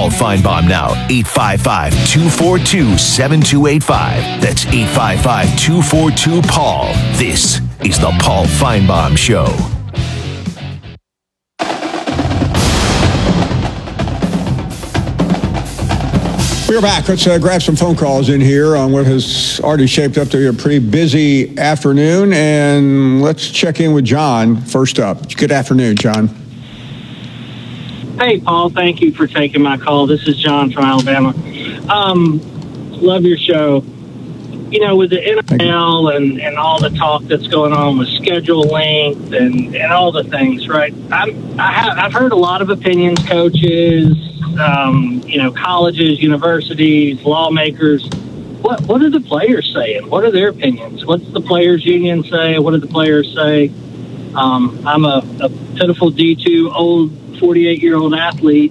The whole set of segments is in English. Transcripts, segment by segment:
Paul Feinbaum now, 855-242-7285. That's 855-242-PAUL. This is the Paul Feinbaum Show. We're back. Let's grab some phone calls in here on what has already shaped up to be a pretty busy afternoon. And let's check in with John first up. Good afternoon, John. Hey, Paul. Thank you for taking my call. This is John from Alabama. Love your show. You know, with the NFL and all the talk that's going on with schedule length and all the things, right? I've heard a lot of opinions, coaches, colleges, universities, lawmakers. What are the players saying? What are their opinions? What's the players' union say? What do the players say? I'm a pitiful D2 old 48-year-old athlete.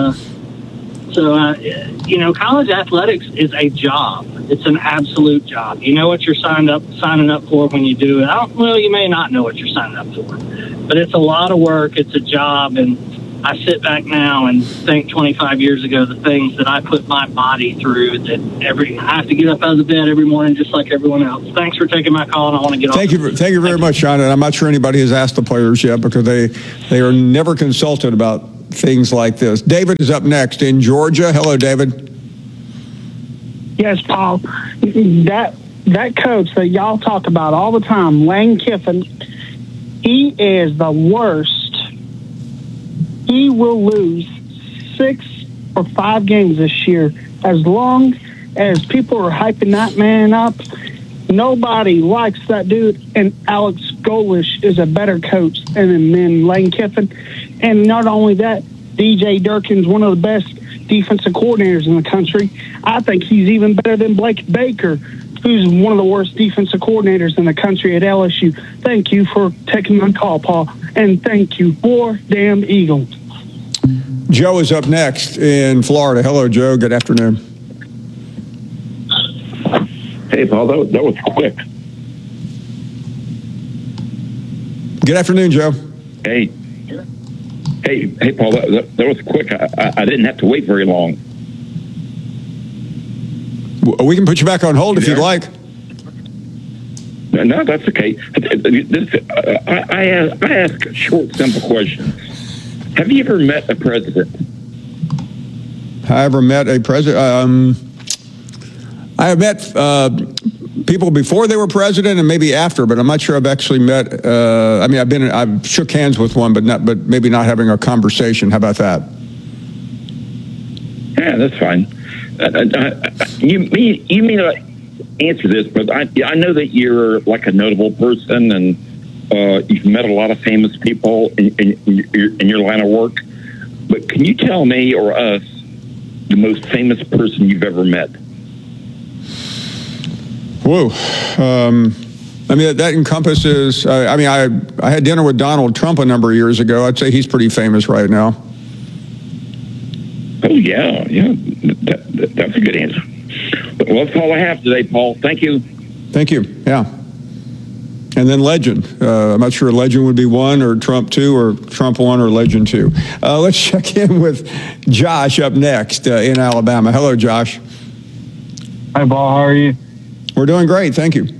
College athletics is a job. It's an absolute job. You know what you're signing up for when you do it. You may not know what you're signing up for, but it's a lot of work. It's a job, and I sit back now and think 25 years ago the things that I put my body through. I have to get up out of the bed every morning just like everyone else. Thanks for taking my call, and I want to get off. Thank you very much, John. And I'm not sure anybody has asked the players yet because they are never consulted about things like this. David is up next in Georgia. Hello, David. Yes, Paul. That coach that y'all talk about all the time, Lane Kiffin, he is the worst. He will lose 6 or 5 games this year. As long as people are hyping that man up, nobody likes that dude. And Alex Golesh is a better coach than Lane Kiffin. And not only that, DJ Durkin's one of the best defensive coordinators in the country. I think he's even better than Blake Baker, who's one of the worst defensive coordinators in the country at LSU. Thank you for taking my call, Paul. And thank you. War damn Eagles. Joe is up next in Florida. Hello, Joe. Good afternoon. Hey, Paul. That was quick. Good afternoon, Joe. Hey, Paul. That was quick. I didn't have to wait very long. We can put you back on hold if you'd like. No, that's okay. I ask a short, simple question. Have you ever met a president? I ever met a president? I have met people before they were president and maybe after, but I'm not sure I've actually met. I've shook hands with one, but maybe not having a conversation. How about that? Yeah, that's fine. You may not answer this, but I know that you're like a notable person and you've met a lot of famous people in your line of work. But can you tell me or us the most famous person you've ever met? Whoa. That encompasses, I had dinner with Donald Trump a number of years ago. I'd say he's pretty famous right now. Oh, yeah. That's a good answer. Well, that's all I have today, Paul. Thank you. Thank you. Yeah. And then Legend. I'm not sure Legend would be 1 or Trump 2 or Trump 1 or Legend 2. Let's check in with Josh up next in Alabama. Hello, Josh. Hi, Paul. How are you? We're doing great. Thank you.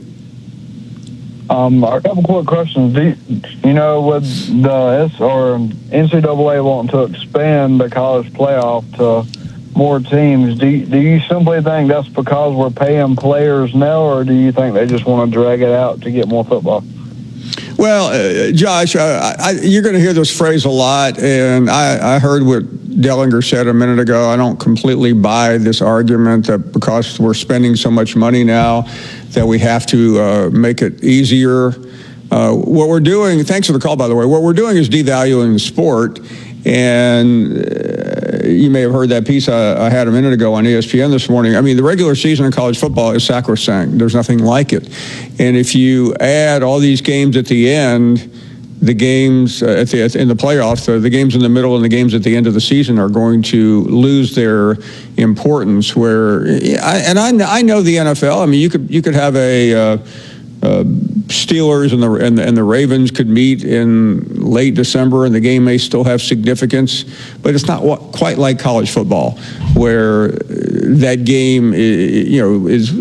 A couple quick questions. With the NCAA wanting to expand the college playoff to more teams, do you simply think that's because we're paying players now, or do you think they just want to drag it out to get more football? Well, Josh, you're going to hear this phrase a lot, and I heard what Dellinger said a minute ago. I don't completely buy this argument that because we're spending so much money now that we have to make it easier. What we're doing, thanks for the call, by the way, what we're doing is devaluing the sport. And you may have heard that piece I had a minute ago on ESPN this morning. I mean, the regular season in college football is sacrosanct. There's nothing like it. And if you add all these games at the end, the games in the playoffs, the games in the middle and the games at the end of the season are going to lose their importance. I know the NFL. I mean, you could have a Steelers and the Ravens could meet in late December, and the game may still have significance. But it's not quite like college football, where that game is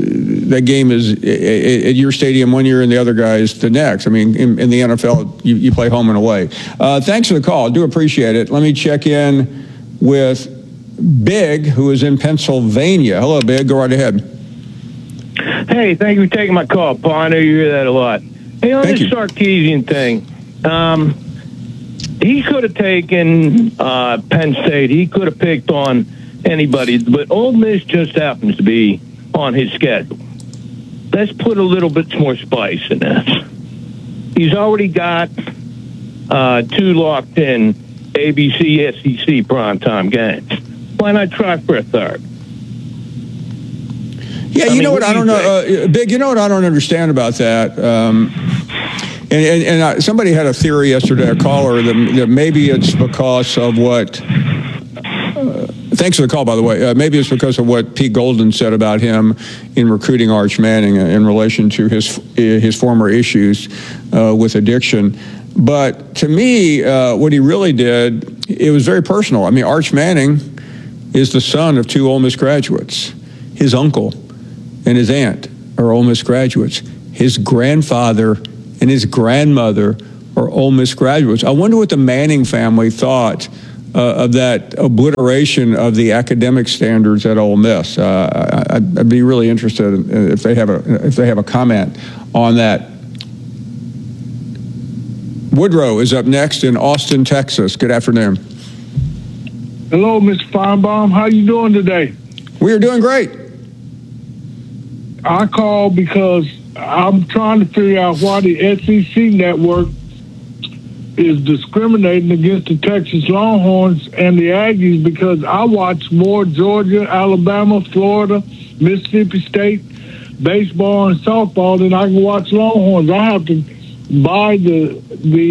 at your stadium one year and the other guy's the next. I mean, in the NFL, you play home and away. Thanks for the call. I do appreciate it. Let me check in with Big, who is in Pennsylvania. Hello, Big. Go right ahead. Hey, thank you for taking my call, Paul. I know you hear that a lot. Hey, on this Sarkisian thing, he could have taken Penn State. He could have picked on anybody, but Ole Miss just happens to be on his schedule. Let's put a little bit more spice in this. He's already got 2 locked in ABC, SEC primetime games. Why not try for a third? Yeah, you know what I don't know, Big. You know what I don't understand about that. And somebody had a theory yesterday, a caller, that maybe it's because of what. Thanks for the call, by the way. Maybe it's because of what Pete Golden said about him in recruiting Arch Manning in relation to his former issues with addiction. But to me, what he really did, it was very personal. I mean, Arch Manning is the son of 2 Ole Miss graduates. His uncle and his aunt are Ole Miss graduates. His grandfather and his grandmother are Ole Miss graduates. I wonder what the Manning family thought of that obliteration of the academic standards at Ole Miss. I'd be really interested if they have a comment on that. Woodrow is up next in Austin, Texas. Good afternoon. Hello, Mr. Feinbaum. How you doing today? We are doing great. I called because I'm trying to figure out why the SEC network is discriminating against the Texas Longhorns and the Aggies, because I watch more Georgia, Alabama, Florida, Mississippi State baseball and softball than I can watch Longhorns. I have to buy the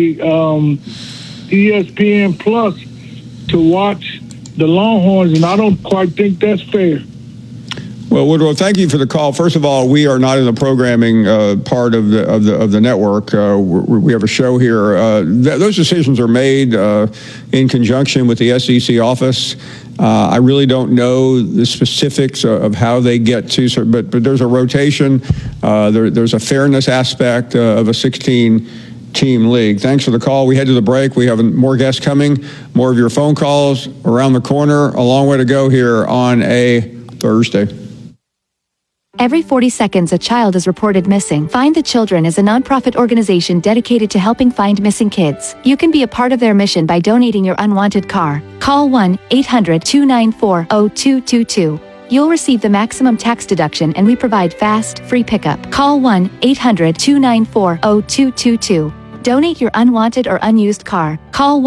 ESPN Plus to watch the Longhorns, and I don't quite think that's fair. Well, Woodrow, thank you for the call. First of all, we are not in the programming part of the network. We have a show here. Those decisions are made in conjunction with the SEC office. I really don't know the specifics of how they get to, but there's a rotation. There's a fairness aspect of a 16-team league. Thanks for the call. We head to the break. We have more guests coming, more of your phone calls around the corner. A long way to go here on a Thursday. Every 40 seconds, a child is reported missing. Find the Children is a nonprofit organization dedicated to helping find missing kids. You can be a part of their mission by donating your unwanted car. Call 1-800-294-0222. You'll receive the maximum tax deduction, and we provide fast, free pickup. Call 1-800-294-0222. Donate your unwanted or unused car. Call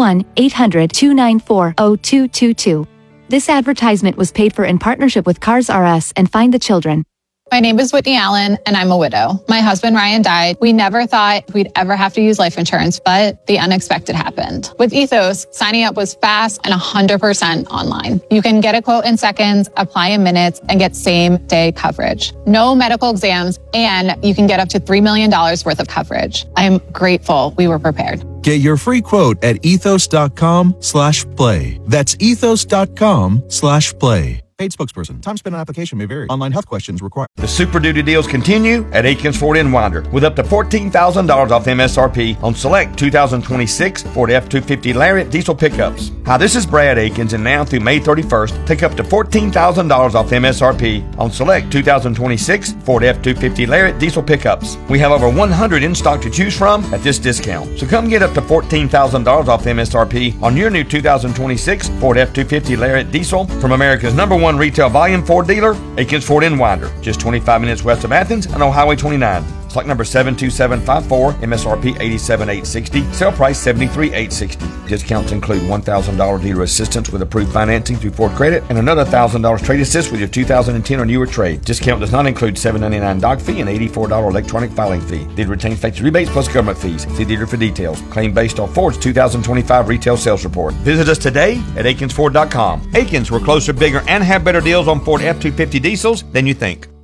1-800-294-0222. This advertisement was paid for in partnership with Cars R Us and Find the Children. My name is Whitney Allen, and I'm a widow. My husband, Ryan, died. We never thought we'd ever have to use life insurance, but the unexpected happened. With Ethos, signing up was fast and 100% online. You can get a quote in seconds, apply in minutes, and get same-day coverage. No medical exams, and you can get up to $3 million worth of coverage. I am grateful we were prepared. Get your free quote at ethos.com/play. That's ethos.com/play. Paid spokesperson. Time spent on application may vary. Online health questions required. The Super Duty deals continue at Aikens Ford in Winder with up to $14,000 off MSRP on select 2026 Ford F-250 Lariat diesel pickups. Hi, this is Brad Aikens, and now through May 31st, take up to $14,000 off MSRP on select 2026 Ford F-250 Lariat diesel pickups. We have over 100 in stock to choose from at this discount. So come get up to $14,000 off MSRP on your new 2026 Ford F-250 Lariat diesel from America's #1 retail volume Ford dealer, Aikens Ford in Winder, just 25 minutes west of Athens and on Highway 29. Stock number 72754, MSRP $87,860, sale price $73,860. Discounts include $1,000 dealer assistance with approved financing through Ford Credit and another $1,000 trade assist with your 2010 or newer trade. Discount does not include $799 doc fee and $84 electronic filing fee. Dealer retains factory rebates plus government fees. See dealer for details. Claim based on Ford's 2025 retail sales report. Visit us today at AikensFord.com. Aikens, we're closer, bigger, and have better deals on Ford F-250 diesels than you think.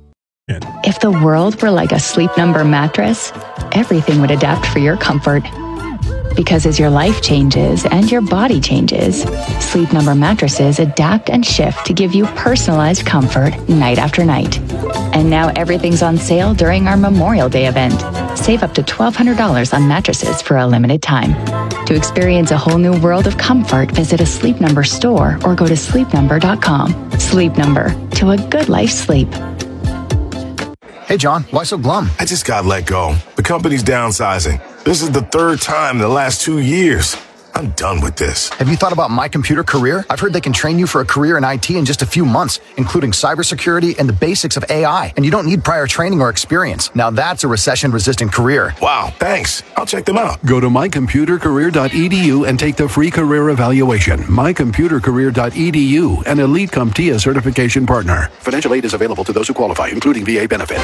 If the world were like a Sleep Number mattress, everything would adapt for your comfort. Because as your life changes and your body changes, Sleep Number mattresses adapt and shift to give you personalized comfort night after night. And now everything's on sale during our Memorial Day event. Save up to $1,200 on mattresses for a limited time. To experience a whole new world of comfort, visit a Sleep Number store or go to sleepnumber.com. Sleep Number, to a good life sleep. Hey, John, why so glum? I just got let go. The company's downsizing. This is the third time in the last 2 years. I'm done with this. Have you thought about My Computer Career? I've heard they can train you for a career in IT in just a few months, including cybersecurity and the basics of AI. And you don't need prior training or experience. Now that's a recession-resistant career. Wow, thanks. I'll check them out. Go to mycomputercareer.edu and take the free career evaluation. mycomputercareer.edu, an Elite CompTIA certification partner. Financial aid is available to those who qualify, including VA benefit.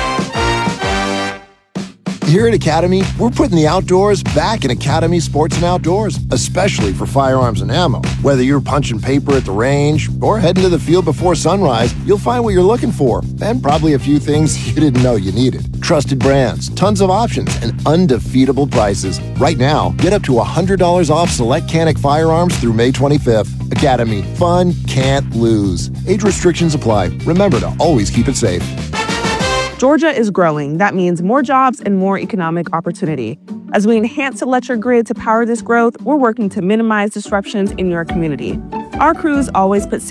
Here at Academy, we're putting the outdoors back in Academy Sports and Outdoors, especially for firearms and ammo. Whether you're punching paper at the range or heading to the field before sunrise, you'll find what you're looking for and probably a few things you didn't know you needed. Trusted brands, tons of options, and undefeatable prices. Right now, get up to $100 off select Canik firearms through May 25th. Academy, fun can't lose. Age restrictions apply. Remember to always keep it safe. Georgia is growing. That means more jobs and more economic opportunity. As we enhance electric grid to power this growth, we're working to minimize disruptions in your community. Our crews always put